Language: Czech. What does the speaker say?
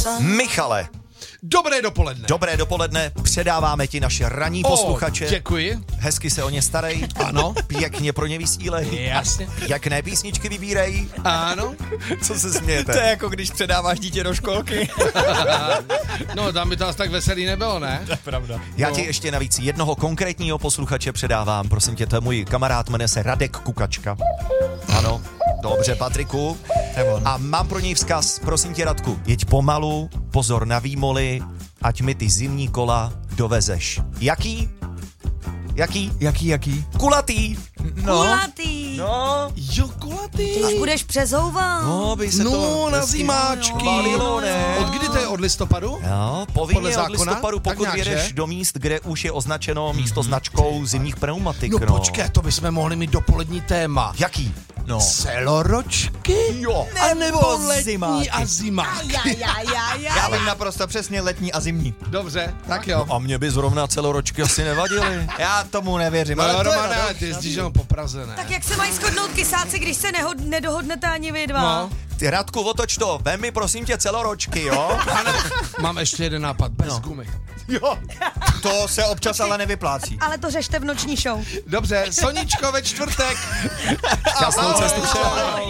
Michale. Dobré dopoledne. Dobré dopoledne, předáváme ti naše ranní posluchače. Děkuji. Hezky se o ně starej. Ano. Pěkně pro ně vysílej. Jasně. Pěkné písničky vybírej. Ano. Co se smějete? To je jako když předáváš dítě do školky. No, tam by to asi tak veselý nebylo, ne? To je pravda. Já ti ještě navíc jednoho konkrétního posluchače předávám. Prosím tě, to je můj kamarád, jmenuje se Radek Kukačka. Ano, dobře, Patriku. A mám pro něj vzkaz, prosím tě, Radku, jeď pomalu, pozor na výmoly, ať mi ty zimní kola dovezeš. Jaký? Jaký? Kulatý. No. Kulatý. No, Jo, kulatý. Už budeš přezouvat. no, by se to... No, na hezky zimáčky. balilo, ne? Od kdy to je? Od listopadu? No, Podle povinně od zákona? listopadu, Tak pokud nějak, jedeš že? do míst, kde už je označeno místo značkou zimních pneumatik. No počkej, to bychom mohli mít dopolední téma. Jaký? No. Celoročky? Jo. A nebo letní zimáky. a zimáky. Já vím naprosto přesně letní a zimní. Dobře, tak jo. A mě by zrovna celoročky asi nevadily. Já tomu nevěřím. No, ale to je Romane, radost. ty jezdíš jenom po Praze, ne? Tak jak se mají shodnout kysáci, když se nedohodnete ani vy dva? No, Ty, Radku, otoč to, vem mi prosím tě celoročky, jo? mám ještě jeden nápad, bez gumy. Jo. To se občas ale nevyplácí. Ale to řešte v noční show. Dobře, Soničko ve čtvrtek. Šťastnou cestu všem.